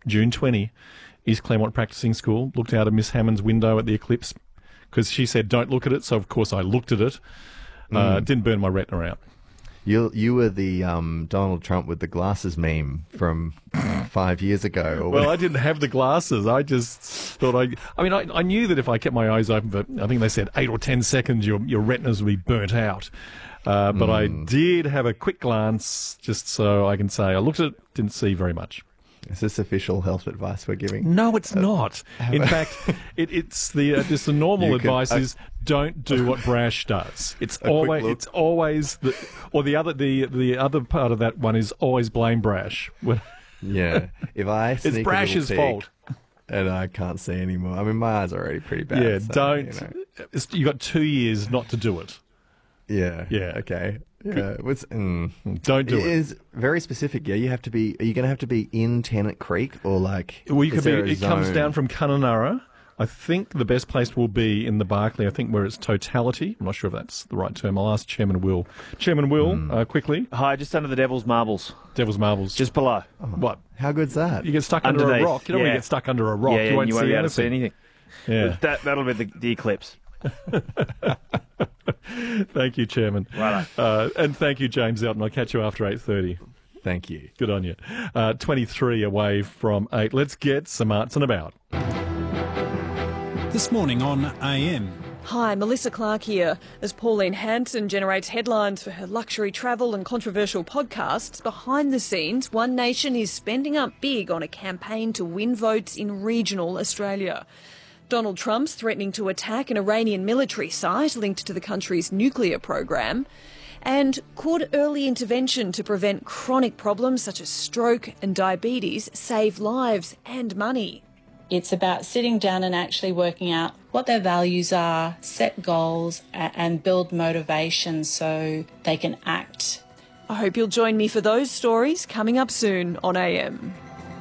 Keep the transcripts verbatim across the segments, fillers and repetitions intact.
June twentieth, East Claremont Practicing School. Looked out of Miss Hammond's window at the eclipse because she said don't look at it, so of course I looked at it. Uh, Mm. didn't burn my retina out. You you were the um, Donald Trump with the glasses meme from five years ago. Or Well, I didn't have the glasses. I just thought I... I mean, I, I knew that if I kept my eyes open for, I think they said, eight or ten seconds, your, your retinas would be burnt out. Uh, but I did have a quick glance, just so I can say I looked at it, didn't see very much. Is this official health advice we're giving? No, it's not. In fact, it, it's the uh, just the normal You can- advice I- is don't do what Brash does. It's quick always look. it's always the or the other the the other part of that one is always blame Brash. When- Yeah. If I It's sneak a Brash's little peek fault. and I can't see anymore. I mean, my eyes are already pretty bad. Yeah, so, don't. You know. it's- You got two years not to do it. Yeah. Yeah. Okay. Yeah. What's, mm. Don't do It it. is very specific. Yeah. You have to be. Are you going to have to be in Tennant Creek or like? Well, you is could be. there a It comes zone? down from Kununurra. I think the best place will be in the Barclay. I think where it's totality. I'm not sure if that's the right term. I'll ask Chairman Will. Chairman Will, Hmm. uh, quickly. Hi, just under the Devil's Marbles. Devil's Marbles. Just below. What? How good's that? You get stuck under a Underneath, rock. You know when you yeah. get stuck under a rock, yeah, yeah, you won't, and you won't see, be able to see anything. anything. Yeah. That, that'll be the, the eclipse. Thank you, Chairman. Righto. Uh, and thank you, James Elton. I'll catch you after eight thirty. Thank you. Good on you. Uh, twenty-three away from eight. Let's get some arts and about. This morning on A M. Hi, Melissa Clark here. As Pauline Hanson generates headlines for her luxury travel and controversial podcasts, behind the scenes, One Nation is spending up big on a campaign to win votes in regional Australia. Donald Trump's threatening to attack an Iranian military site linked to the country's nuclear program. And could early intervention to prevent chronic problems such as stroke and diabetes save lives and money? It's about sitting down and actually working out what their values are, set goals, a- and build motivation so they can act. I hope you'll join me for those stories coming up soon on A M.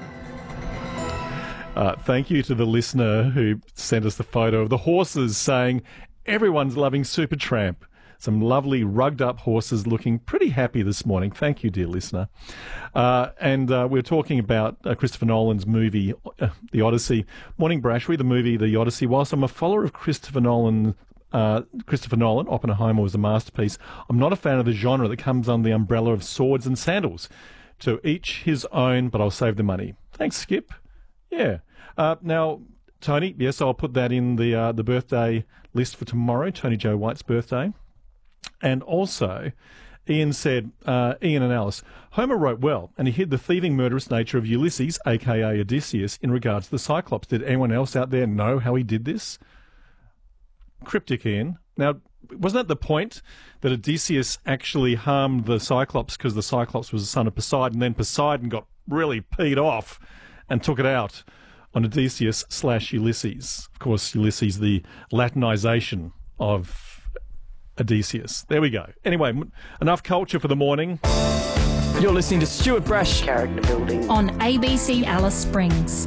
Uh, thank you to the listener who sent us the photo of the horses saying everyone's loving Supertramp. Some lovely rugged-up horses looking pretty happy this morning. Thank you, dear listener. Uh, and uh, we're talking about uh, Christopher Nolan's movie, uh, The Odyssey. Morning, Brash. Read the movie, The Odyssey. Whilst I'm a follower of Christopher Nolan, uh, Christopher Nolan, Oppenheimer was a masterpiece, I'm not a fan of the genre that comes under the umbrella of swords and sandals. To each his own, but I'll save the money. Thanks, Skip. Yeah. Uh, now, Tony, yes, I'll put that in the uh, the birthday list for tomorrow, Tony Joe White's birthday. And also, Ian said, uh, Ian and Alice, Homer wrote well, and he hid the thieving, murderous nature of Ulysses, a k a. Odysseus, in regards to the Cyclops. Did anyone else out there know how he did this? Cryptic, Ian. Now, wasn't that the point, that Odysseus actually harmed the Cyclops because the Cyclops was the son of Poseidon, and then Poseidon got really peed off and took it out on Odysseus slash Ulysses. Of course, Ulysses, the Latinization of Odysseus. There we go. Anyway, m- enough culture for the morning. You're listening to Stuart Brash. Character building. On A B C Alice Springs.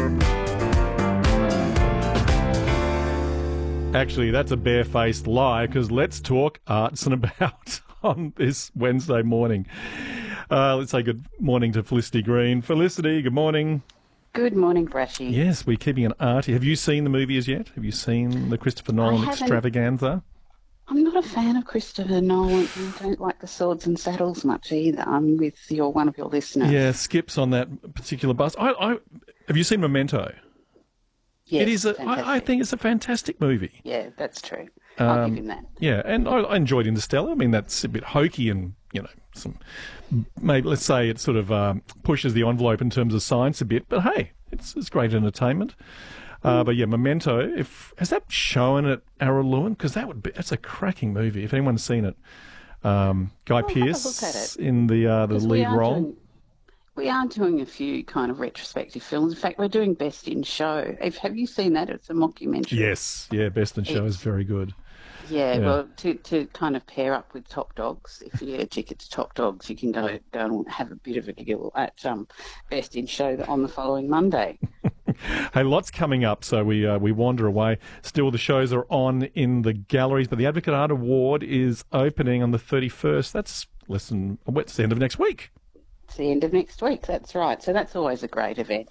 Actually, that's a barefaced lie, because let's talk arts and about on this Wednesday morning. Uh, let's say good morning to Felicity Green. Felicity, good morning. Good morning, Brashy. Yes, we're keeping an arty. Have you seen the movie as yet? Have you seen the Christopher Nolan haven't. extravaganza? I'm not a fan of Christopher Nolan. I don't like the swords and saddles much either. I'm with your one of your listeners. Yeah, Skip's on that particular bus. I, I, have you seen Memento? Yes, it is. A, fantastic. I, I think it's a fantastic movie. Yeah, that's true. I'll Um, give him that. Yeah, and I, I enjoyed Interstellar. I mean, that's a bit hokey and, you know, some maybe let's say it sort of um, pushes the envelope in terms of science a bit. But hey, it's it's great entertainment. Uh, but yeah, Memento. If has that shown at Araluen? Because that would be that's a cracking movie. If anyone's seen it, um, Guy I'll have a Pearce look at it. in the uh, the 'Cause we lead are role. doing- We are doing a few kind of retrospective films. In fact, we're doing Best in Show. Have, have you seen that? It's a mockumentary. Yes, yeah, Best in Show is It's- very good. Yeah, Yeah. well, to, to kind of pair up with Top Dogs, if you get a ticket to Top Dogs, you can go go and have a bit of a giggle at um, Best in Show on the following Monday. Hey, lots coming up, so we uh, we wander away. Still, the shows are on in the galleries, but the Advocate Art Award is opening on the thirty-first. That's less than, it's the end of next week. It's the end of next week, that's right. So that's always a great event.